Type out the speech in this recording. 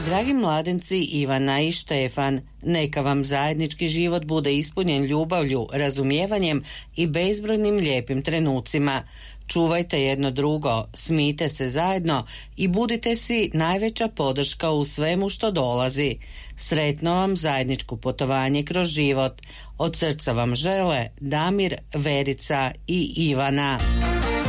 Dragi mladenci Ivana i Štefan, neka vam zajednički život bude ispunjen ljubavlju, razumijevanjem i bezbrojnim lijepim trenucima. Čuvajte jedno drugo, smijte se zajedno i budite si najveća podrška u svemu što dolazi. Sretno vam zajedničko putovanje kroz život. Od srca vam žele Damir, Verica i Ivana.